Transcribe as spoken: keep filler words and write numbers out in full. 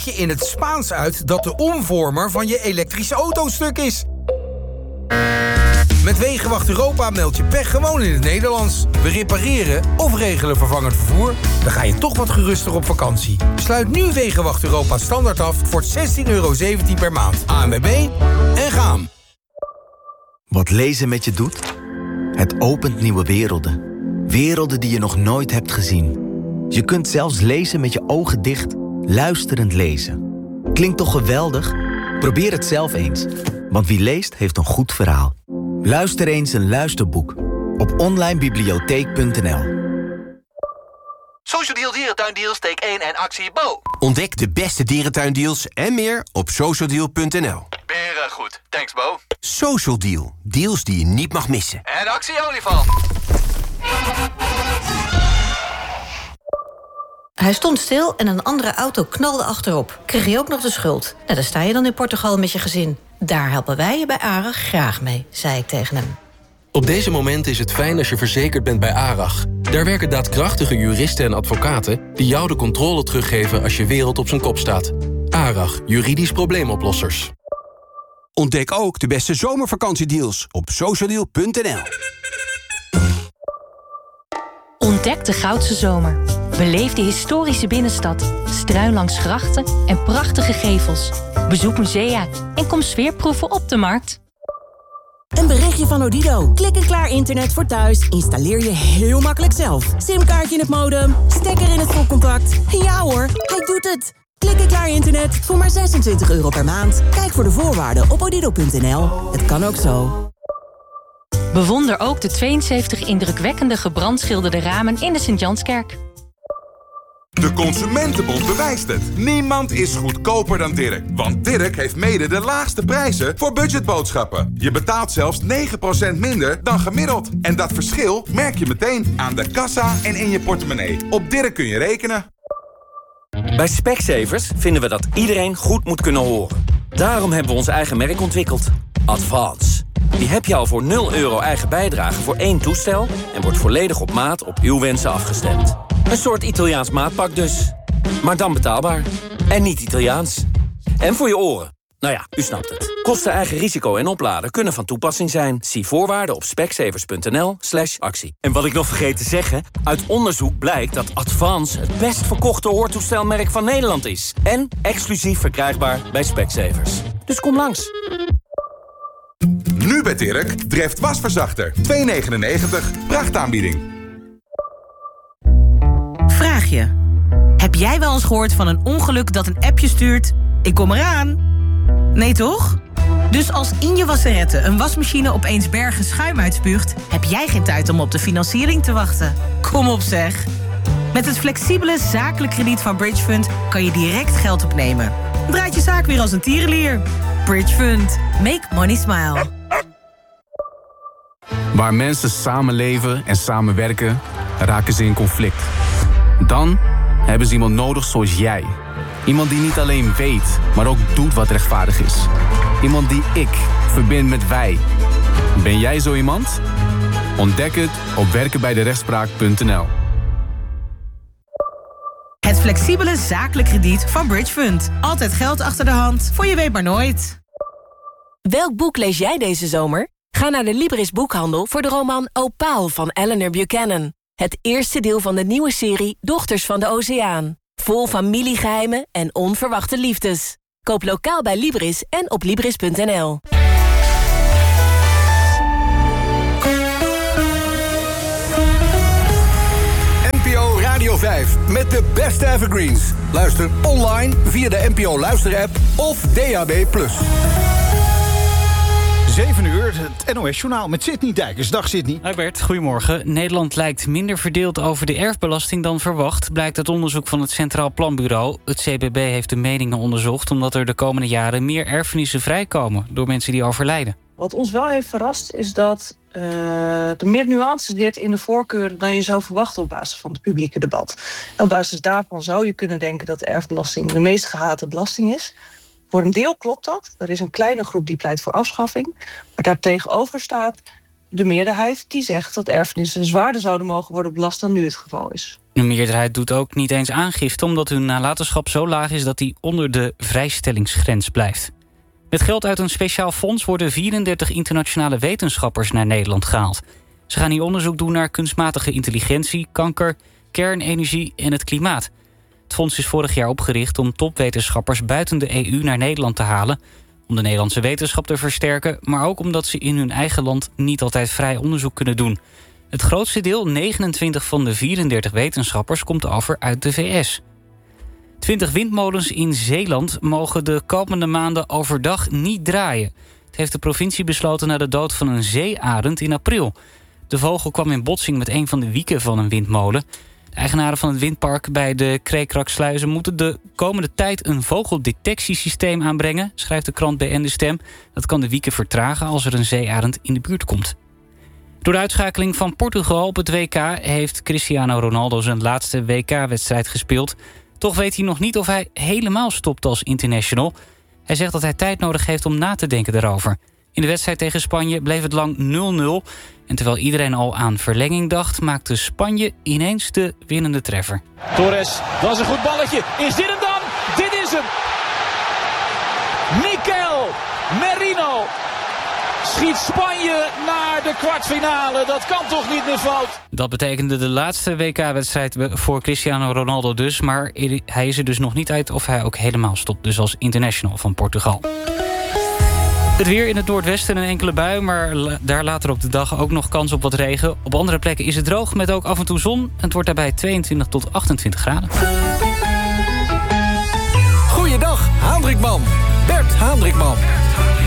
je in het Spaans uit dat de omvormer van je elektrische auto stuk is? Met Wegenwacht Europa meld je pech gewoon in het Nederlands. We repareren of regelen vervangend vervoer. Dan ga je toch wat geruster op vakantie. Sluit nu Wegenwacht Europa standaard af voor zestien euro zeventien per maand. A N W B en gaan. Wat lezen met je doet? Het opent nieuwe werelden. Werelden die je nog nooit hebt gezien. Je kunt zelfs lezen met je ogen dicht, luisterend lezen. Klinkt toch geweldig? Probeer het zelf eens. Want wie leest, heeft een goed verhaal. Luister eens een luisterboek op onlinebibliotheek punt n l. Social Deal Dierentuindeals, take één en actie Bo. Ontdek de beste dierentuindeals en meer op social deal punt n l. Beren goed, thanks Bo. Social Deal, deals die je niet mag missen. En actie olifant. Hij stond stil en een andere auto knalde achterop. Kreeg je ook nog de schuld. En dan sta je dan in Portugal met je gezin. Daar helpen wij je bij ARAG graag mee, zei ik tegen hem. Op deze momenten is het fijn als je verzekerd bent bij ARAG. Daar werken daadkrachtige juristen en advocaten die jou de controle teruggeven als je wereld op zijn kop staat. ARAG, juridisch probleemoplossers. Ontdek ook de beste zomervakantiedeals op social deal punt n l. Ontdek de Goudse Zomer. Beleef de historische binnenstad, struin langs grachten en prachtige gevels. Bezoek musea en kom sfeerproeven op de markt. Een berichtje van Odido. Klik en klaar internet voor thuis. Installeer je heel makkelijk zelf. Simkaartje in het modem, stekker in het stopcontact. Ja hoor, hij doet het. Klik en klaar internet voor maar zesentwintig euro per maand. Kijk voor de voorwaarden op odido punt n l. Het kan ook zo. Bewonder ook de tweeënzeventig indrukwekkende gebrandschilderde ramen in de Sint-Janskerk. De Consumentenbond bewijst het. Niemand is goedkoper dan Dirk. Want Dirk heeft mede de laagste prijzen voor budgetboodschappen. Je betaalt zelfs negen procent minder dan gemiddeld. En dat verschil merk je meteen aan de kassa en in je portemonnee. Op Dirk kun je rekenen. Bij Specsavers vinden we dat iedereen goed moet kunnen horen. Daarom hebben we ons eigen merk ontwikkeld. Advance. Die heb je al voor nul euro eigen bijdrage voor één toestel... en wordt volledig op maat op uw wensen afgestemd. Een soort Italiaans maatpak dus. Maar dan betaalbaar. En niet Italiaans. En voor je oren. Nou ja, u snapt het. Kosten, eigen risico en opladen kunnen van toepassing zijn. Zie voorwaarden op specsavers punt n l slash actie. En wat ik nog vergeet te zeggen... uit onderzoek blijkt dat Advance het best verkochte hoortoestelmerk van Nederland is. En exclusief verkrijgbaar bij Specsavers. Dus kom langs. Nu bij Dirk, Dreft wasverzachter. twee negenennegentig, prachtaanbieding. Vraag je. Heb jij wel eens gehoord van een ongeluk dat een appje stuurt... ik kom eraan? Nee toch? Dus als in je wasserette een wasmachine opeens bergen schuim uitspuugt... heb jij geen tijd om op de financiering te wachten. Kom op zeg. Met het flexibele zakelijk krediet van Bridgefund kan je direct geld opnemen. Draait je zaak weer als een tierenlier. Bridgefund. Make money smile. Waar mensen samenleven en samenwerken, raken ze in conflict. Dan hebben ze iemand nodig zoals jij. Iemand die niet alleen weet, maar ook doet wat rechtvaardig is. Iemand die ik verbind met wij. Ben jij zo iemand? Ontdek het op werken bij de rechtspraak punt n l. Het flexibele zakelijk krediet van Bridgefund. Altijd geld achter de hand, voor je weet maar nooit. Welk boek lees jij deze zomer? Ga naar de Libris Boekhandel voor de roman Opaal van Eleanor Buchanan. Het eerste deel van de nieuwe serie Dochters van de Oceaan. Vol familiegeheimen en onverwachte liefdes. Koop lokaal bij Libris en op libris punt n l. N P O Radio vijf met de beste evergreens. Luister online via de N P O Luister-app of D A B plus. zeven uur, het N O S-journaal met Sidney Dijkers. Dag Sidney. Hi Bert, goedemorgen. Nederland lijkt minder verdeeld over de erfbelasting dan verwacht... blijkt uit onderzoek van het Centraal Planbureau. Het C B B heeft de meningen onderzocht... omdat er de komende jaren meer erfenissen vrijkomen... door mensen die overlijden. Wat ons wel heeft verrast is dat uh, er meer nuances zit in de voorkeur... dan je zou verwachten op basis van het publieke debat. En op basis daarvan zou je kunnen denken dat de erfbelasting... de meest gehate belasting is... Voor een deel klopt dat. Er is een kleine groep die pleit voor afschaffing. Maar daartegenover staat de meerderheid die zegt dat erfenissen zwaarder zouden mogen worden belast dan nu het geval is. De meerderheid doet ook niet eens aangifte, omdat hun nalatenschap zo laag is dat die onder de vrijstellingsgrens blijft. Met geld uit een speciaal fonds worden vierendertig internationale wetenschappers naar Nederland gehaald. Ze gaan hier onderzoek doen naar kunstmatige intelligentie, kanker, kernenergie en het klimaat. Het fonds is vorig jaar opgericht om topwetenschappers buiten de E U naar Nederland te halen, om de Nederlandse wetenschap te versterken, maar ook omdat ze in hun eigen land niet altijd vrij onderzoek kunnen doen. Het grootste deel, negenentwintig van de vierendertig wetenschappers, komt over uit de V S. twintig windmolens in Zeeland mogen de komende maanden overdag niet draaien. Het heeft de provincie besloten na de dood van een zeearend in april. De vogel kwam in botsing met een van de wieken van een windmolen. De eigenaren van het windpark bij de Kreekraksluizen moeten de komende tijd een vogeldetectiesysteem aanbrengen, schrijft de krant B N De Stem. Dat kan de wieken vertragen als er een zeearend in de buurt komt. Door de uitschakeling van Portugal op het W K heeft Cristiano Ronaldo zijn laatste W K-wedstrijd gespeeld. Toch weet hij nog niet of hij helemaal stopt als international. Hij zegt dat hij tijd nodig heeft om na te denken daarover. In de wedstrijd tegen Spanje bleef het lang nul nul. En terwijl iedereen al aan verlenging dacht, maakte Spanje ineens de winnende treffer. Torres, dat is een goed balletje. Is dit hem dan? Dit is hem! Mikel Merino schiet Spanje naar de kwartfinale. Dat kan toch niet meer fout? Dat betekende de laatste W K-wedstrijd voor Cristiano Ronaldo dus. Maar hij is er dus nog niet uit of hij ook helemaal stopt. Dus als international van Portugal. Het weer in het noordwesten een enkele bui, maar daar later op de dag ook nog kans op wat regen. Op andere plekken is het droog met ook af en toe zon. Het wordt daarbij tweeëntwintig tot achtentwintig graden. Goeiedag, Haandrikman. Bert Haandrikman.